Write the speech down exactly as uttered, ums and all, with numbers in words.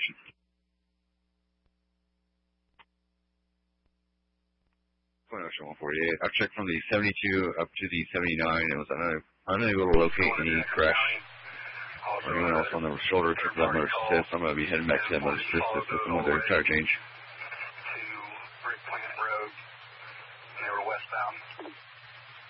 direction. Point Ocean one forty-eight. I've checked from the seventy-two up to the seventy-nine. It was un- unable to locate any crash. Or anyone else on the shoulder to that motor assist. I'm going to be heading back to that motor assist system with their entire change.